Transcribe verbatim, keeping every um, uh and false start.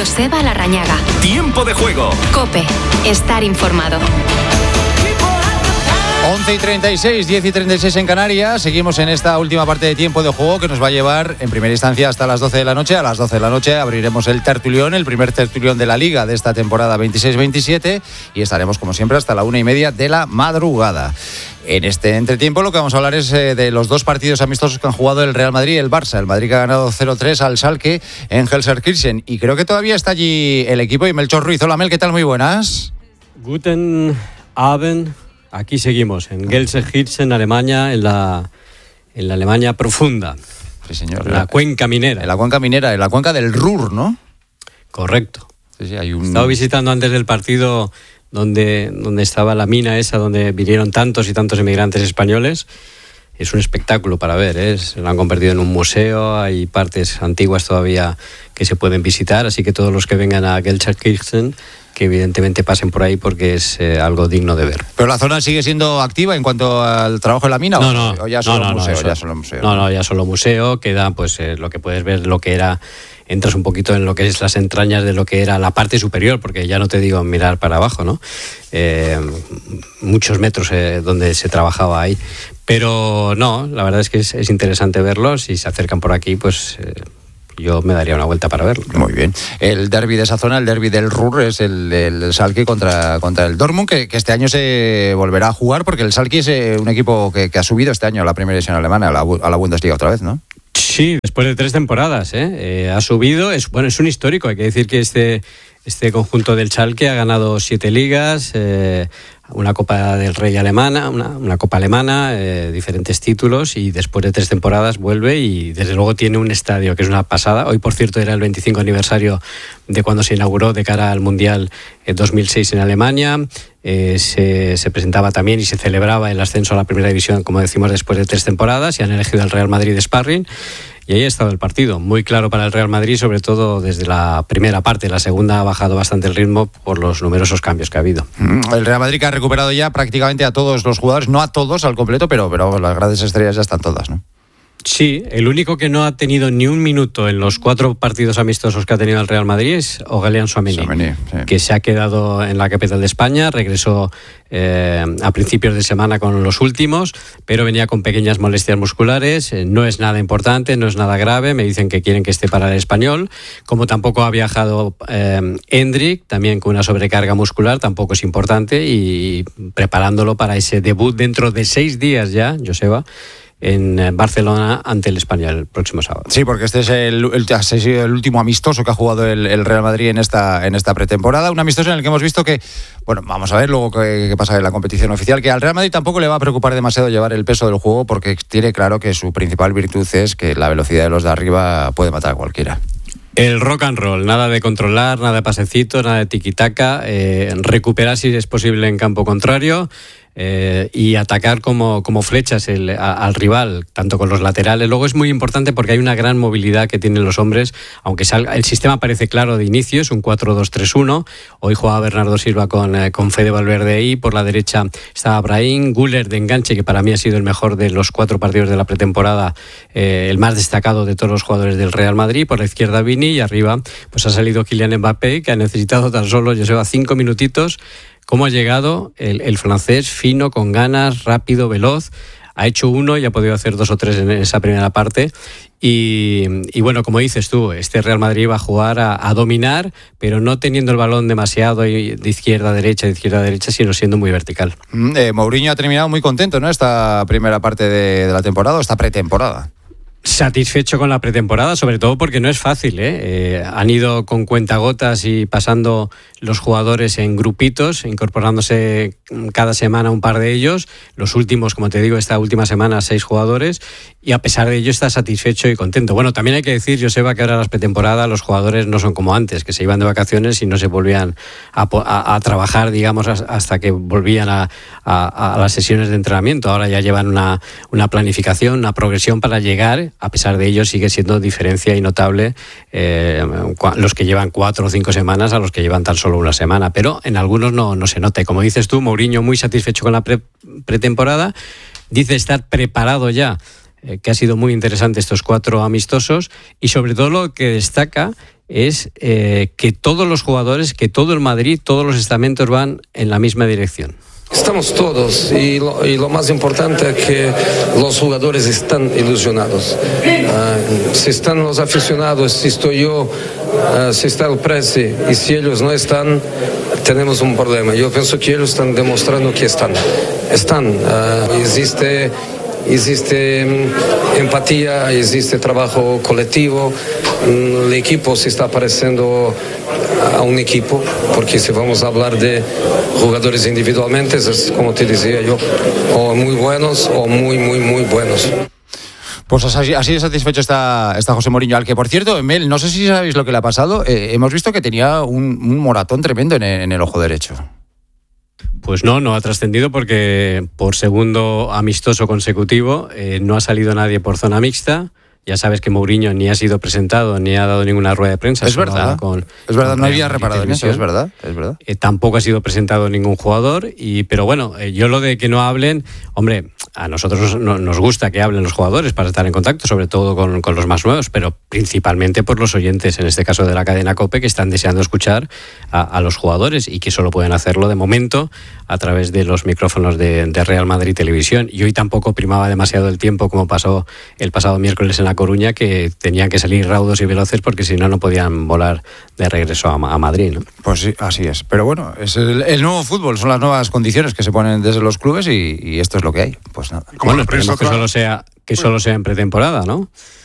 Joseba Larrañaga. Tiempo de juego. COPE. Estar informado. once y treinta y seis, diez y treinta y seis en Canarias. Seguimos en esta última parte de tiempo de juego que nos va a llevar en primera instancia hasta las doce de la noche. A las doce de la noche abriremos el tertulión, el primer tertulión de la Liga de esta temporada veintiséis veintisiete, y estaremos como siempre hasta la una y media de la madrugada. En este entretiempo lo que vamos a hablar es eh, de los dos partidos amistosos que han jugado el Real Madrid y el Barça. El Madrid que ha ganado cero tres al Schalke en Gelsenkirchen, y creo que todavía está allí el equipo. Y Melchor Ruiz, hola Mel, ¿qué tal? Muy buenas. Guten Abend. Aquí seguimos, en Gelsenkirchen, Alemania, en la, en la Alemania profunda. Sí, señor. En la cuenca minera. En la cuenca minera, en la cuenca del Ruhr, ¿no? Correcto. Sí, sí, hay un... He estado visitando antes del partido donde, donde estaba la mina esa, donde vinieron tantos y tantos inmigrantes españoles. Es un espectáculo para ver, ¿eh? Lo han convertido en un museo, hay partes antiguas todavía que se pueden visitar, así que todos los que vengan a Gelsenkirchen, que evidentemente pasen por ahí porque es eh, algo digno de ver. ¿Pero la zona sigue siendo activa en cuanto al trabajo en la mina? No, o, no, o ya solo no, no, museo, no, ya eso, solo museo. No, no, ya solo museo, queda pues eh, lo que puedes ver, lo que era, entras un poquito en lo que es las entrañas de lo que era la parte superior, porque ya no te digo mirar para abajo, ¿no? Eh, muchos metros eh, donde se trabajaba ahí. Pero no, la verdad es que es, es interesante verlos. Si se acercan por aquí, pues eh, yo me daría una vuelta para verlo. Muy bien. El derbi de esa zona, el derbi del Ruhr, es el, el Schalke contra, contra el Dortmund, que, que este año se volverá a jugar, porque el Schalke es eh, un equipo que, que ha subido este año a la primera división alemana, a la, a la Bundesliga otra vez, ¿no? Sí, después de tres temporadas, ¿eh? Eh, ha subido. Es, bueno, es un histórico. Hay que decir que este, este conjunto del Schalke ha ganado siete ligas, eh, una Copa del Rey alemana, una, una Copa alemana, eh, diferentes títulos, y después de tres temporadas vuelve y desde luego tiene un estadio que es una pasada. Hoy, por cierto, era el veinticinco aniversario de cuando se inauguró de cara al Mundial eh, dos mil seis en Alemania. Eh, se, se presentaba también y se celebraba el ascenso a la primera división, como decimos, después de tres temporadas, y han elegido al Real Madrid de sparring. Y ahí ha estado el partido, muy claro para el Real Madrid, sobre todo desde la primera parte. La segunda ha bajado bastante el ritmo por los numerosos cambios que ha habido. El Real Madrid que ha recuperado ya prácticamente a todos los jugadores, no a todos al completo, pero, pero las grandes estrellas ya están todas, ¿no? Sí, el único que no ha tenido ni un minuto en los cuatro partidos amistosos que ha tenido el Real Madrid es Aurélien Tchouaméni, Tchouaméni, sí. que se ha quedado en la capital de España, regresó eh, a principios de semana con los últimos, pero venía con pequeñas molestias musculares. Eh, no es nada importante, no es nada grave, me dicen que quieren que esté para el Español. Como tampoco ha viajado eh, Endrick, también con una sobrecarga muscular, tampoco es importante, y preparándolo para ese debut dentro de seis días ya, Joseba, en Barcelona ante el Español el próximo sábado. Sí, porque este es el, el, el último amistoso que ha jugado el, el Real Madrid en esta, en esta pretemporada. Un amistoso en el que hemos visto que, bueno, vamos a ver luego qué, qué pasa en la competición oficial, que al Real Madrid tampoco le va a preocupar demasiado llevar el peso del juego, porque tiene claro que su principal virtud es que la velocidad de los de arriba puede matar a cualquiera. El rock and roll, nada de controlar, nada de pasecitos, nada de tiquitaca, eh, recuperar si es posible en campo contrario. Eh, y atacar como, como flechas el, a, al rival, tanto con los laterales. Luego es muy importante porque hay una gran movilidad que tienen los hombres, aunque salga, el sistema parece claro de inicio, es un cuatro dos tres uno. Hoy jugaba Bernardo Silva con, eh, con Fede Valverde ahí, por la derecha estaba Brahim, Güler de enganche, que para mí ha sido el mejor de los cuatro partidos de la pretemporada, eh, el más destacado de todos los jugadores del Real Madrid, por la izquierda Vini, y arriba pues ha salido Kylian Mbappé, que ha necesitado tan solo, yo sé, cinco minutitos. ¿Cómo ha llegado el, el francés? Fino, con ganas, rápido, veloz. Ha hecho uno y ha podido hacer dos o tres en esa primera parte. Y, y bueno, como dices tú, este Real Madrid va a jugar a, a dominar, pero no teniendo el balón demasiado de izquierda a derecha, de izquierda a derecha, sino siendo muy vertical. Eh, Mourinho ha terminado muy contento, ¿no? Esta primera parte de, de la temporada, o esta pretemporada. Satisfecho con la pretemporada, sobre todo porque no es fácil, ¿eh? Eh, han ido con cuentagotas y pasando los jugadores en grupitos, incorporándose cada semana un par de ellos. Los últimos, como te digo, esta última semana seis jugadores, y a pesar de ello está satisfecho y contento. Bueno, también hay que decir, Joseba, que ahora las pretemporadas los jugadores no son como antes, que se iban de vacaciones y no se volvían a, a, a trabajar, digamos, hasta que volvían a, a, a las sesiones de entrenamiento. Ahora ya llevan una, una planificación, una progresión para llegar. A pesar de ello, sigue siendo diferencia y notable eh, los que llevan cuatro o cinco semanas a los que llevan tan solo una semana. Pero en algunos no, no se nota. Y como dices tú, Mourinho muy satisfecho con la pre- pretemporada. Dice estar preparado ya, eh, que ha sido muy interesante estos cuatro amistosos. Y sobre todo lo que destaca es eh, que todos los jugadores, que todo el Madrid, todos los estamentos van en la misma dirección. Estamos todos y lo, y lo más importante es que los jugadores están ilusionados. Uh, si están los aficionados, si estoy yo, uh, si está el presi y si ellos no están, tenemos un problema. Yo pienso que ellos están demostrando que están. Están. Uh, existe... Existe empatía, existe trabajo colectivo, el equipo se está pareciendo a un equipo, porque si vamos a hablar de jugadores individualmente, es como te decía yo, o muy buenos o muy, muy, muy buenos. Pues así, así de satisfecho está, está José Mourinho, al que, por cierto, Mel, no sé si sabéis lo que le ha pasado, eh, hemos visto que tenía un, un moratón tremendo en el, en el ojo derecho. Pues no, no ha trascendido porque por segundo amistoso consecutivo eh, no ha salido nadie por zona mixta. Ya sabes que Mourinho ni ha sido presentado ni ha dado ninguna rueda de prensa. Es verdad, con, es verdad, no había reparado en eso, es verdad, es verdad. Eh, tampoco ha sido presentado ningún jugador, y pero bueno, eh, yo lo de que no hablen, hombre, a nosotros nos, nos gusta que hablen los jugadores para estar en contacto, sobre todo con, con los más nuevos, pero principalmente por los oyentes, en este caso de la cadena COPE, que están deseando escuchar a, a los jugadores y que solo pueden hacerlo de momento a través de los micrófonos de, de Real Madrid Televisión. Y hoy tampoco primaba demasiado el tiempo, como pasó el pasado miércoles en la Coruña, que tenían que salir raudos y veloces porque si no, no podían volar de regreso a, a Madrid, ¿no? Pues sí, así es. Pero bueno, es el, el nuevo fútbol, son las nuevas condiciones que se ponen desde los clubes y, y esto es lo que hay. Pues nada. Bueno, esperemos que solo sea, que solo sea en pretemporada, ¿no?